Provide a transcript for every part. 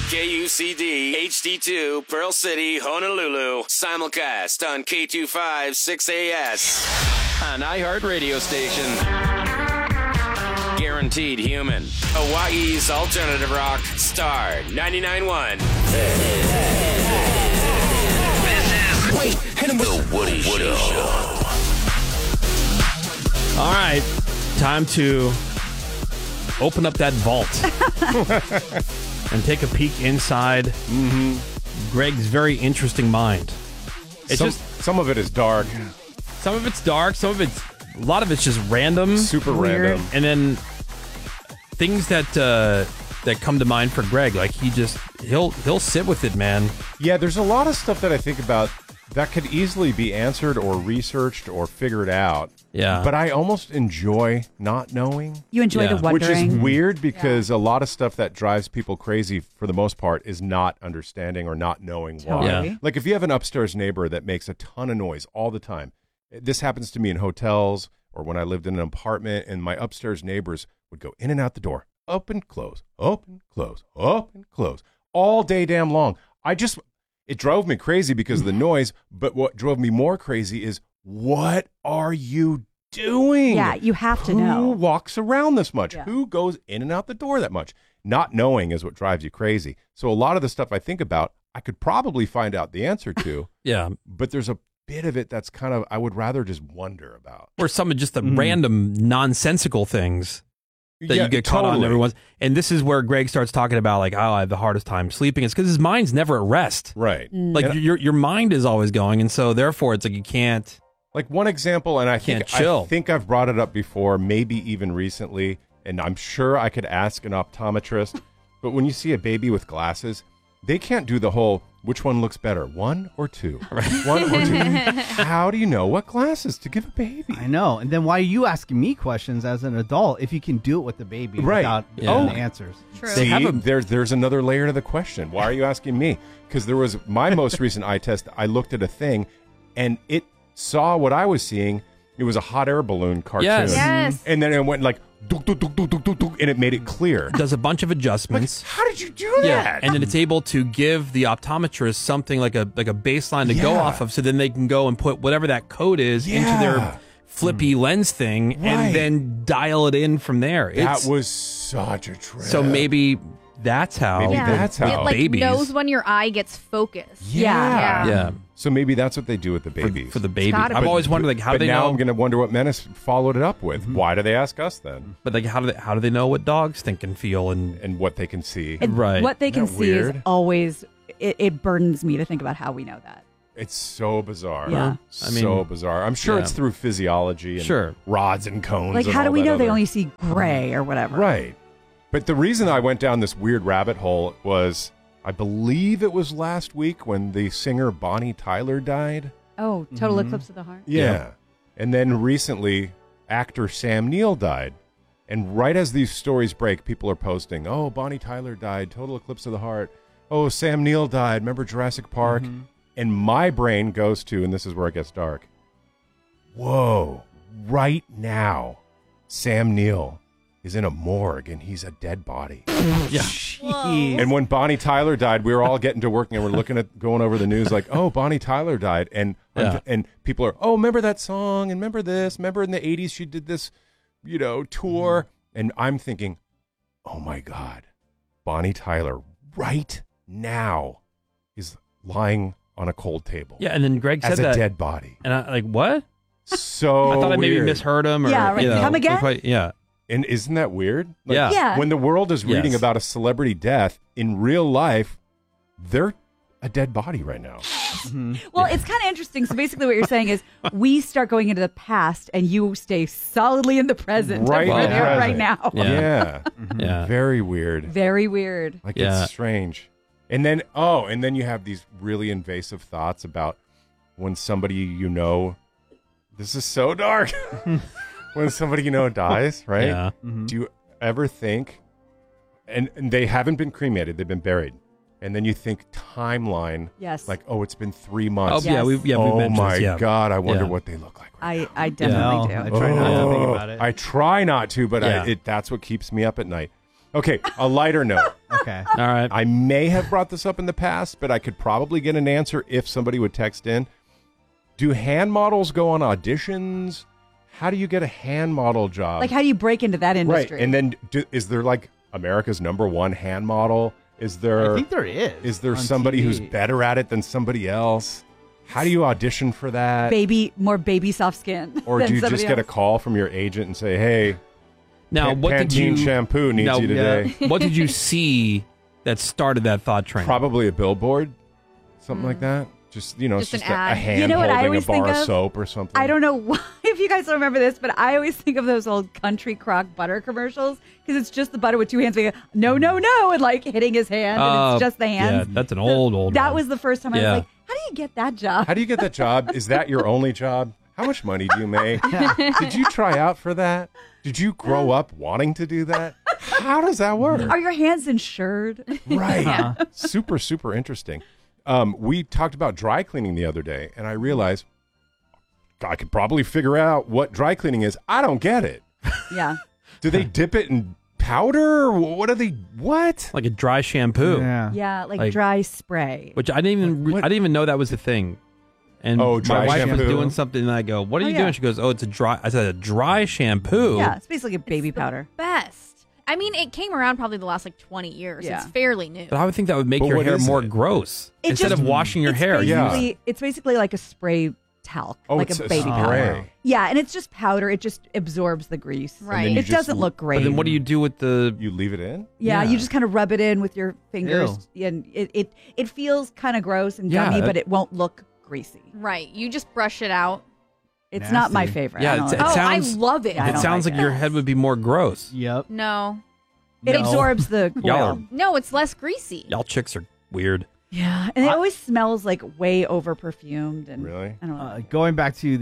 KUCD HD2 Pearl City, Honolulu. Simulcast on K25 6AS. An iHeart radio station. Guaranteed human. Hawaii's alternative rock. Star 99.1. This is The Woody Show. All right, time to open up that vault and take a peek inside Greg's very interesting mind. Some of it is dark. Some of it's dark. A lot of it's just random, super weird, random, and then things that come to mind for Greg. Like he'll sit with it, man. Yeah, there's a lot of stuff that I think about that could easily be answered or researched or figured out. Yeah. But I almost enjoy not knowing. You enjoy the wondering. Which is weird because a lot of stuff that drives people crazy for the most part is not understanding or not knowing why. Yeah. Like if you have an upstairs neighbor that makes a ton of noise all the time. This happens to me in hotels or when I lived in an apartment and my upstairs neighbors would go in and out the door. Open, close, open, close, open, close. All day damn long. It drove me crazy because of the noise, but what drove me more crazy is, what are you doing? Yeah, you have to know. Who walks around this much? Yeah. Who goes in and out the door that much? Not knowing is what drives you crazy. So a lot of the stuff I think about, I could probably find out the answer to. Yeah. But there's a bit of it that's kind of, I would rather just wonder about. Or some of just the random nonsensical things that you get caught on every once. And this is where Greg starts talking about like, oh, I have the hardest time sleeping. It's because his mind's never at rest. Right. Like your mind is always going, and so therefore it's like you can't. Like one example, and I Can't chill. think I've brought it up before, maybe even recently, and I'm sure I could ask an optometrist, but when you see a baby with glasses, they can't do the whole, which one looks better, one or two? Right. One or two. How do you know what glasses to give a baby? I know. And then why are you asking me questions as an adult if you can do it with the baby without Yeah. the answers? True. See, there's another layer to the question. Why are you asking me? Because there was my most recent eye test. I looked at a thing, and it saw what I was seeing. It was a hot air balloon cartoon. Yes. And then it went like, duk, duk, duk, duk, duk, duk, duk, and it made it clear. Does a bunch of adjustments. How did you do that? And then it's able to give the optometrist something like a baseline to go off of, so then they can go and put whatever that code is into their flippy lens thing, and then dial it in from there. That was such a trip. So maybe that's how. Maybe that's how. It like babies knows when your eye gets focused. Yeah. So maybe that's what they do with the babies. For the baby. gotta I've be. always wondered, like, how do But they now know? I'm going to wonder what Menace followed it up with. Why do they ask us then? But like, how do they know what dogs think and feel and what they can see? And Right. what they can Isn't that see is weird? always, it burdens me to think about how we know that. It's so bizarre. Yeah. I mean, so bizarre. I'm sure yeah. it's through physiology and rods and cones. Like, and how do all we that know they other- only see gray or whatever? Right. But the reason I went down this weird rabbit hole was, I believe it was last week when the singer Bonnie Tyler died. Oh, total eclipse of the heart. Yeah. And then recently, actor Sam Neill died. And right as these stories break, people are posting, oh, Bonnie Tyler died, total eclipse of the heart. Oh, Sam Neill died, remember Jurassic Park? And my brain goes to, and this is where it gets dark, whoa, right now, Sam Neill is in a morgue and he's a dead body. Yeah. And when Bonnie Tyler died, we were all getting to work and we're looking at going over the news like, oh, Bonnie Tyler died. And people are, oh, remember that song? And remember this? Remember in the 80s she did this, tour? And I'm thinking, oh my God, Bonnie Tyler right now is lying on a cold table. Yeah, and then Greg said as that. a dead body. And I like, what? So I thought I maybe weird. misheard him. Or, Yeah, right. Come again? Yeah. And isn't that weird? Yeah. When the world is reading Yes. about a celebrity death, in real life, they're a dead body right now. Well, it's kind of interesting. So basically what you're saying is we start going into the past and you stay solidly in the present. Right We're in the there right present. now. Yeah. Yeah. Very weird. Very weird. Like, Yeah. it's strange. And then, you have these really invasive thoughts about when somebody this is so dark. When somebody dies, right? Yeah. Do you ever think, and they haven't been cremated, they've been buried, and then you think timeline, Yes. like, oh, it's been 3 months. Oh, yeah, we've mentioned my this, yeah. God, I wonder Yeah. what they look like. Right I definitely I do. try not to think about it. I try not to, but Yeah. that's what keeps me up at night. Okay, a lighter note. Okay. All right. I may have brought this up in the past, but I could probably get an answer if somebody would text in. Do hand models go on auditions? How do you get a hand model job? Like, how do you break into that industry? Right, and then is there like America's #1 hand model? Is there? I think there is. Is there on somebody TV. who's better at it than somebody else? How do you audition for that? more baby soft skin. Or than do you somebody just get a else. call from your agent and say, "Hey, Now, what did Pantene you shampoo needs now, you today"? What did you see that started that thought train? Probably a billboard, something like that. Just Just just an a ad. hand You know what I holding a always bar think of of? soap or something. I don't know why, if you guys don't remember this, but I always think of those old Country Crock butter commercials because it's just the butter with two hands being no, no, no, and like hitting his hand, and it's just the hands. Yeah, that's an old That one. was the first time I Yeah. was like, how do you get that job? How do you get that job? Is that your only job? How much money do you make? Did you try out for that? Did you grow up wanting to do that? How does that work? Are your hands insured? Right. Super, super interesting. We talked about dry cleaning the other day, and I realized I could probably figure out what dry cleaning is. I don't get it. Yeah. Do they dip it in powder? What are they? What? like a dry shampoo. Yeah. Yeah, like, Like- dry spray. Which I didn't even know that was a thing. And Oh, my dry wife was shampoo. doing something, and I go, "What are Oh, you yeah. doing?" She goes, "Oh, it's a dry." I said, "A dry shampoo." Yeah, it's basically a baby It's the powder. Best. I mean, it came around probably the last like 20 years. Yeah. It's fairly new. But I would think that would make But your what hair is more it? gross It instead just- of washing your hair. Yeah. It's basically like a spray talc, Oh, like it's a baby spray. powder. Yeah, and it's just powder. It just absorbs the grease. Right. then you It just doesn't look great. But then what do you do with the? You leave it in? Yeah, Yeah. you just kind of rub it in with your fingers, and it feels kind of gross and Yeah, gummy, that- but it won't look greasy. Right. You just brush it out. It's not my Nasty. favorite. Yeah, I don't it's- like it Oh, sounds- I love it. I It don't sounds like like your head would be more gross. Yep. No. it No. absorbs the Y'all oil. are- No, it's less greasy. Y'all chicks are weird. Yeah, and it always smells like way over perfumed. And Really? I don't know. Going back to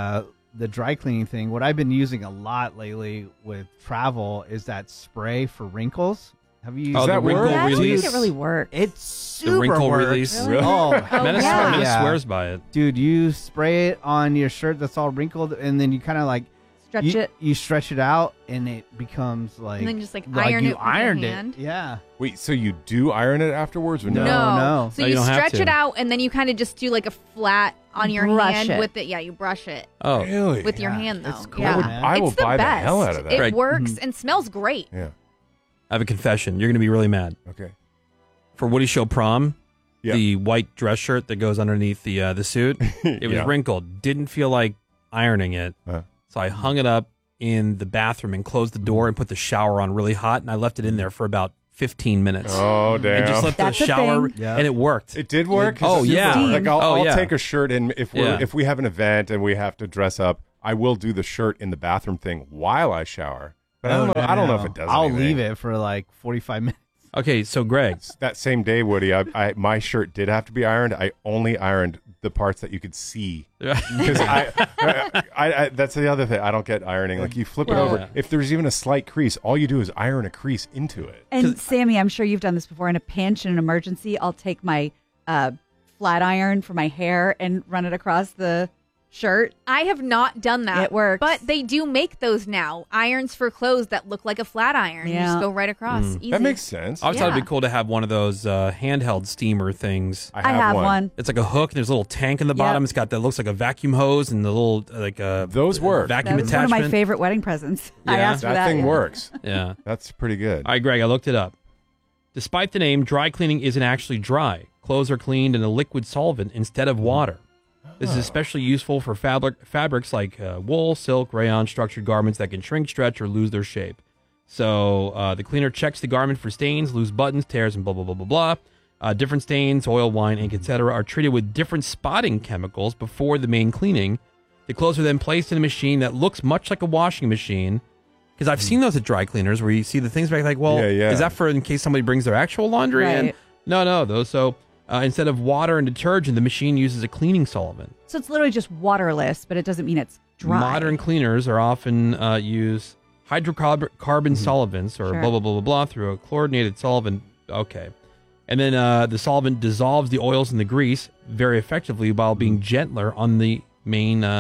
the dry cleaning thing, what I've been using a lot lately with travel is that spray for wrinkles. Have you used Oh, that the wrinkle work? yeah, I don't release. think it really works. It's super The wrinkle works. release. Really? Oh, Menace, yeah. Menace Yeah. swears by it. dude, you spray it on your shirt that's all wrinkled, and then you kind of like Stretch it. You stretch it out, and it becomes like And then just, like, iron you it with your ironed hand. it. Yeah. Wait, so you do iron it afterwards or no? No. So No, you you don't have stretch to. it out, and then you kind of just do like a flat on your Brush hand it. with it. Yeah, you brush it Oh, Really? with your Yeah, hand though. it's cool, yeah, man. I will it's the buy best. the hell out of that. It Greg. works and smells great. Yeah. I have a confession. You're going to be really mad. Okay. For Woody Show Prom, Yeah. the white dress shirt that goes underneath the suit, it was Yeah. wrinkled. Didn't feel like ironing it, so I hung it up in the bathroom and closed the door and put the shower on really hot, and I left it in there for about 15 minutes. Oh, damn. And just let That's the a shower, thing. Yeah. and it worked. It did work. Oh, It's yeah. super- Like I'll yeah. take a shirt in Yeah. if we have an event and we have to dress up. I will do the shirt in the bathroom thing while I shower. But I don't know. I don't know if it does. I'll anything. leave it for like 45 minutes. Okay, so Greg, That same day, Woody, my shirt did have to be ironed. I only ironed the parts that you could see because I that's the other thing. I don't get ironing. Like you flip it Well- over. Yeah. If there's even a slight crease, all you do is iron a crease into it. And Sammy, I'm sure you've done this before. In a pinch, in an emergency, I'll take my flat iron for my hair and run it across the shirt. I have not done that. It works. But they do make those now. Irons for clothes that look like a flat iron. You Yeah. just go right across. Easy. That makes sense. I always thought it'd Yeah. be cool to have one of those handheld steamer things. I have one. It's like a hook. And there's a little tank in the bottom. It's got that looks like a vacuum hose and the little Those work. vacuum That was one of attachment. my favorite wedding presents. I Yeah. asked for That that. thing yeah. works. Yeah. That's pretty good. All right, Greg, I looked it up. Despite the name, dry cleaning isn't actually dry. Clothes are cleaned in a liquid solvent instead of water. This is especially useful for fabrics like wool, silk, rayon, structured garments that can shrink, stretch, or lose their shape. So the cleaner checks the garment for stains, loose buttons, tears, and blah, blah, blah, blah, blah. Different stains, oil, wine, ink, etc. are treated with different spotting chemicals before the main cleaning. The clothes are then placed in a machine that looks much like a washing machine. Because I've seen those at dry cleaners where you see the things back like, well, Yeah. is that for in case somebody brings their actual laundry in? Right. No, those. So instead of water and detergent, the machine uses a cleaning solvent. So it's literally just waterless, but it doesn't mean it's dry. Modern cleaners are often use hydrocarbon solvents or Sure. blah, blah, blah, blah, blah through a chlorinated solvent. Okay. And then the solvent dissolves the oils and the grease very effectively while being gentler on the main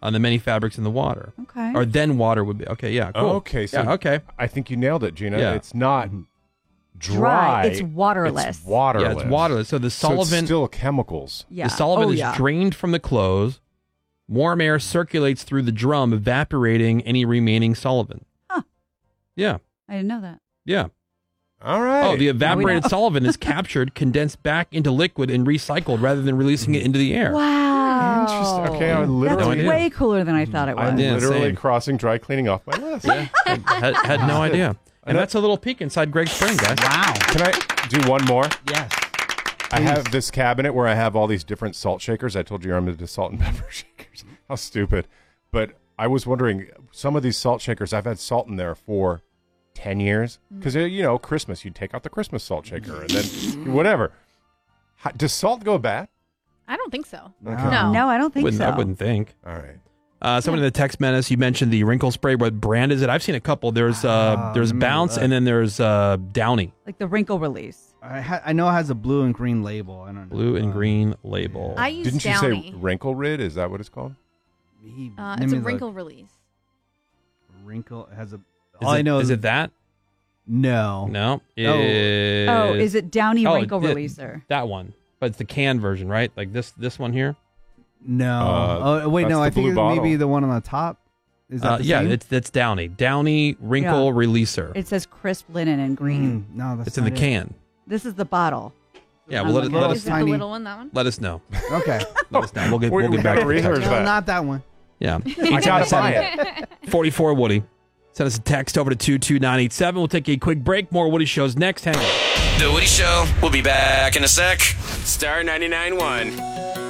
on the many fabrics in the water. Okay. Or then water would be. Okay, yeah, cool. Okay, so yeah, okay. I think you nailed it, Gina. Yeah. It's not dry. It's waterless. It's waterless. Yeah, it's waterless. So the So solvent, it's still chemicals. Yeah. the solvent Oh, is yeah. drained from the clothes. Warm air circulates through the drum, evaporating any remaining solvent. Huh. Yeah, I didn't know that. yeah. All right. Oh, the Now we evaporated know. solvent is captured, condensed back into liquid, and recycled rather than releasing it into the air. Wow. Interesting. Okay, I That's literally, way cooler than I thought it was. I'm Yeah, literally same. crossing dry cleaning off my list. Yeah, had no idea. And that's a little peek inside Greg's brain, guys. Wow. Can I do one more? Yes. I have this cabinet where I have all these different salt shakers. I told you I'm into salt and pepper shakers. How stupid. But I was wondering, some of these salt shakers, I've had salt in there for 10 years. Because, Christmas, you take out the Christmas salt shaker and then whatever. Does salt go bad? I don't think so. Okay. No. No, I don't think so. I wouldn't think. All right. Someone in the text menace, you mentioned the wrinkle spray. What brand is it? I've seen a couple. There's remember Bounce, that. and then there's Downy. Like the wrinkle release. I know it has a blue and green label. I don't know. Blue and green label. I use Didn't Downy. you say Wrinkle Rid? Is that what it's called? Maybe. Let It's me a look. wrinkle release. Wrinkle. It has a. Is All I know is it that? No. No. Oh, is it Downy Oh, wrinkle it- releaser? that one? But it's the can version, right? Like this one here. No. Oh wait, that's no. the I think blue it's bottle. maybe the one on the top. Is that the Yeah, same? it's Downy. Downy wrinkle releaser. It says crisp linen and green. No, that's It's in the not it. can. This is the bottle. Yeah, I'm well, looking let at us Is it tiny- the little one, that one? let us know. Okay. Let us know. We'll We get back gotta to the research text. No, that. not that one. Yeah, I gotta buy it. 44 Woody. Send us a text over to 22987. We'll take a quick break. More Woody shows next. Hang on. The Woody Show. We'll be back in a sec. Star 99.1.